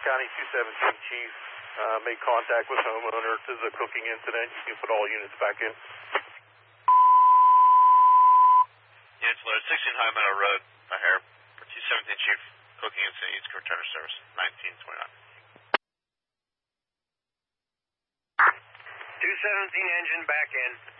County 217 Chief made contact with homeowner. This is a cooking incident. You can put all units back in. Units loaded, 16 High Meadow Road, O'Hare, for 217 Chief, cooking incident, needs to return to service, 1929. 217 engine back in.